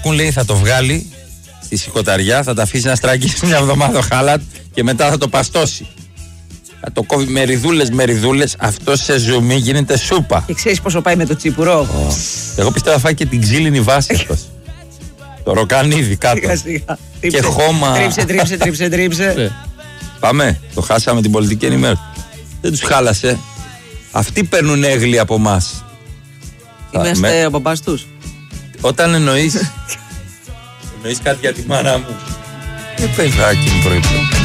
Ακούν, λέει, θα το βγάλει στη σηκωταριά, θα τα αφήσει να στραγγίσει μια εβδομάδα χάλατ και μετά θα το παστώσει. Θα το κόβει μεριδούλες, αυτό σε ζουμί γίνεται σούπα. Και ξέρεις πόσο πάει με το τσιπουρό. Εγώ πιστεύω θα φάει και την ξύλινη βάση αυτός. Το ροκανίδι κάτω. Και χώμα. Τρίψε. Πάμε, το χάσαμε την πολιτική ενημέρωση. Δεν τους χάλασε. Αυτοί παίρνουν έγλη από εμάς. Είμαστε ο παπάς τους. Όταν εννοείς κάτι για τη μάνα μου. Παιδάκι μου προείπτω.